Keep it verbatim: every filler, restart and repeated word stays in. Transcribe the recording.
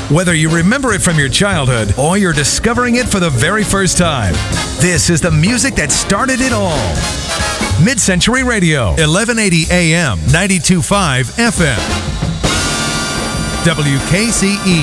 Whether you remember it from your childhood or you're discovering it for the very first time, this is the music that started it all. Mid-Century Radio, eleven eighty A M, ninety-two point five F M. W K C E.